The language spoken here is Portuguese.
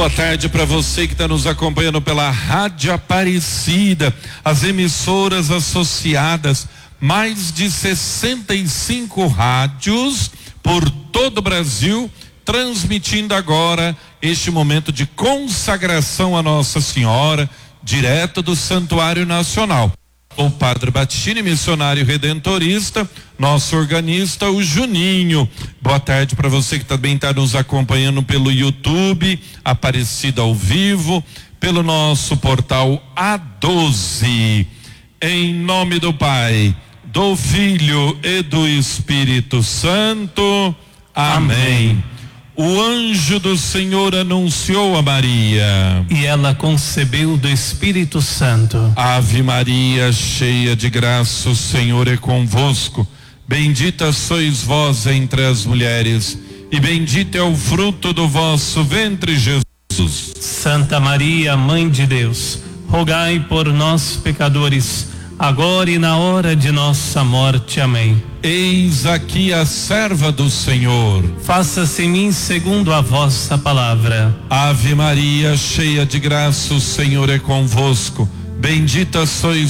Boa tarde para você que está nos acompanhando pela Rádio Aparecida, as emissoras associadas, mais de 65 rádios por todo o Brasil, transmitindo agora este momento de consagração a Nossa Senhora, direto do Santuário Nacional. O Padre Battini, missionário redentorista, nosso organista, o Juninho. Boa tarde para você que também está nos acompanhando pelo YouTube, Aparecida ao vivo, pelo nosso portal A12. Em nome do Pai, do Filho e do Espírito Santo. Amém. O anjo do Senhor anunciou a Maria. E ela concebeu do Espírito Santo. Ave Maria, cheia de graça, o Senhor é convosco. Bendita sois vós entre as mulheres, e bendito é o fruto do vosso ventre, Jesus. Santa Maria, Mãe de Deus, rogai por nós, pecadores, agora e na hora de nossa morte. Amém. Eis aqui a serva do Senhor. Faça-se em mim segundo a vossa palavra. Ave Maria, cheia de graça, o Senhor é convosco. Bendita sois